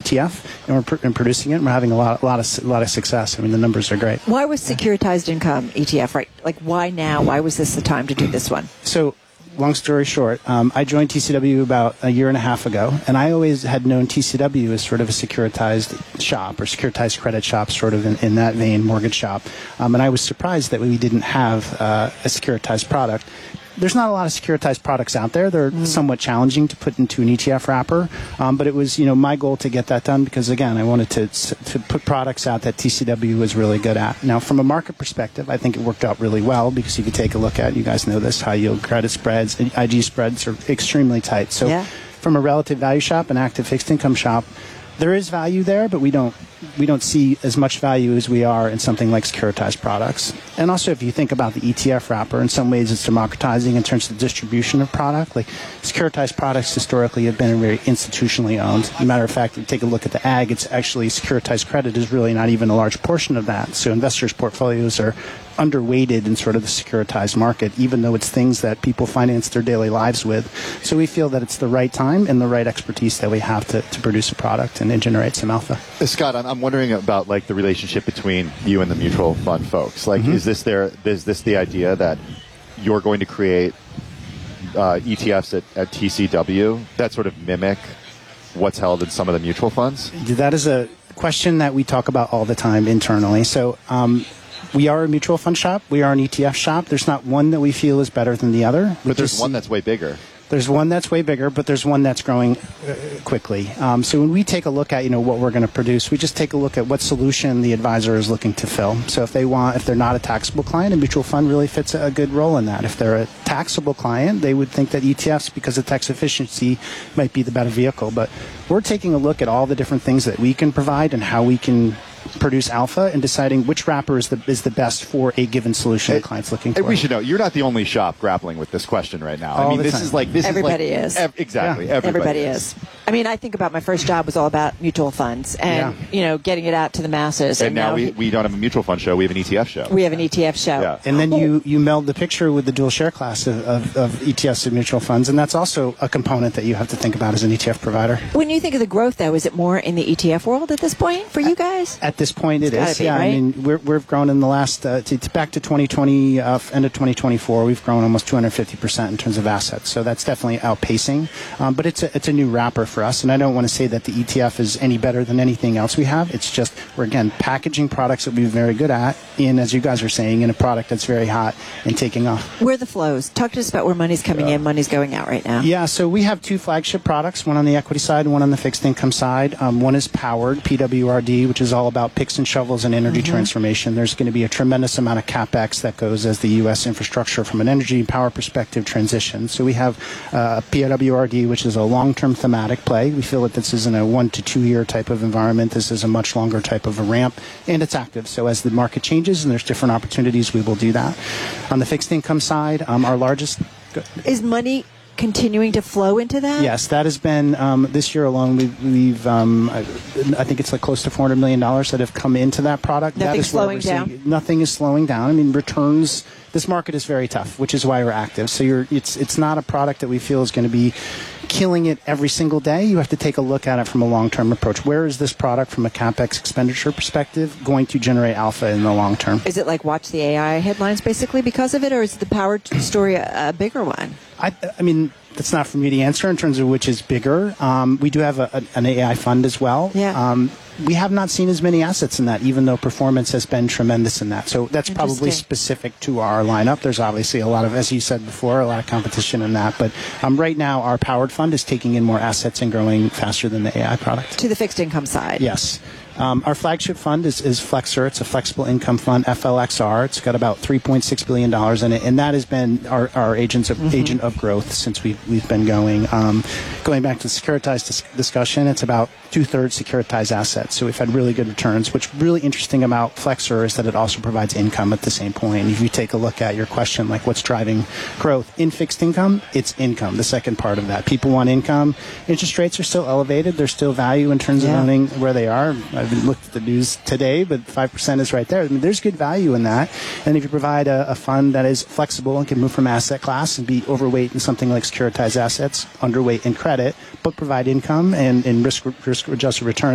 ETF, and we're producing it, and we're having a lot of success. I mean, the numbers are great. Why was securitized income ETF, right? Like, why now? Why was this the time to do this one? So, long story short, I joined TCW about a year and a half ago, and I always had known TCW as sort of a securitized shop or securitized credit shop, sort of in that vein, mortgage shop. And I was surprised that we didn't have a securitized product. There's not a lot of securitized products out there. They're somewhat challenging to put into an ETF wrapper, but it was, my goal to get that done because, again, I wanted to put products out that TCW was really good at. Now, from a market perspective, I think it worked out really well because if you take a look at, you guys know this, high yield credit spreads, IG spreads are extremely tight. So from a relative value shop, an active fixed income shop, there is value there, but we don't see as much value as we are in something like securitized products. And also, if you think about the ETF wrapper, in some ways it's democratizing in terms of the distribution of product. Like securitized products historically have been very institutionally owned. As a matter of fact, if you take a look at the ag, it's actually securitized credit is really not even a large portion of that. So investors' portfolios are underweighted in sort of the securitized market, even though it's things that people finance their daily lives with. So we feel that it's the right time and the right expertise that we have to produce a product and generate some alpha. Scott, I'm wondering about like the relationship between you and the mutual fund folks. Like, is this the idea that you're going to create ETFs at TCW that sort of mimic what's held in some of the mutual funds? That is a question that we talk about all the time internally. So we are a mutual fund shop. We are an ETF shop. There's not one that we feel is better than the other. But there's one that's way bigger. There's one that's way bigger, but there's one that's growing quickly. So when we take a look at, what we're going to produce, we just take a look at what solution the advisor is looking to fill. So if they're not a taxable client, a mutual fund really fits a good role in that. If they're a taxable client, they would think that ETFs, because of tax efficiency, might be the better vehicle. But we're taking a look at all the different things that we can provide and how we can produce alpha and deciding which wrapper is the best for a given solution the client's looking for. We should know you're not the only shop grappling with this question right now. Everybody is. Exactly. Yeah. Everybody is. I mean, I think about my first job was all about mutual funds and getting it out to the masses. And now we don't have a mutual fund show. We have an ETF show. We have an ETF show. Yeah. And then you meld the picture with the dual share class of ETFs and mutual funds, and that's also a component that you have to think about as an ETF provider. When you think of the growth, though, is it more in the ETF world at this point for you guys? At this point, it is. Right? I mean, we've grown in the last back to 2020, end of 2024. We've grown almost 250% in terms of assets. So that's definitely outpacing. But it's a new wrapper for us, and I don't want to say that the ETF is any better than anything else we have. It's just we're again packaging products that we're very good at, in, as you guys are saying, in a product that's very hot and taking off. Where are the flows? Talk to us about where money's coming in, money's going out right now. Yeah, so we have two flagship products, one on the equity side and one on the fixed income side. One is Powered, PWRD, which is all about picks and shovels and energy transformation. There's going to be a tremendous amount of CapEx that goes as the U.S. infrastructure from an energy and power perspective transition. So we have PWRD, which is a long-term thematic play. We feel that this isn't a 1 to 2 year type of environment. This is a much longer type of a ramp, and it's active. So as the market changes and there's different opportunities, we will do that. On the fixed income side, our largest... Is money continuing to flow into that? Yes, that has been this year alone. We've I think it's like close to $400 million that have come into that product. Nothing's slowing down. Nothing is slowing down. I mean, returns. This market is very tough, which is why we're active. So it's not a product that we feel is going to be killing it every single day. You have to take a look at it from a long-term approach. Where is this product from a CapEx expenditure perspective going to generate alpha in the long term? Is it like watch the AI headlines basically because of it, or is the Powered story a bigger one? I mean, that's not for me to answer in terms of which is bigger. We do have an AI fund as well. Yeah. We have not seen as many assets in that, even though performance has been tremendous in that. So that's probably specific to our lineup. There's obviously a lot of, as you said before, a lot of competition in that. But right now, our Powered fund is taking in more assets and growing faster than the AI product. To the fixed income side. Yes. Our flagship fund is Flexer. It's a flexible income fund, FLXR. It's got about $3.6 billion in it, and that has been our agent of growth since we've been going. Going back to the securitized discussion, it's about 2/3 securitized assets. So we've had really good returns. What's really interesting about Flexer is that it also provides income at the same point. If you take a look at your question, like what's driving growth in fixed income, it's income, the second part of that. People want income. Interest rates are still elevated. There's still value in terms of owning where they are. I've looked at the news today, but 5% is right there. I mean, there's good value in that. And if you provide a fund that is flexible and can move from asset class and be overweight in something like securitized assets, underweight in credit, but provide income and risk-adjusted returns,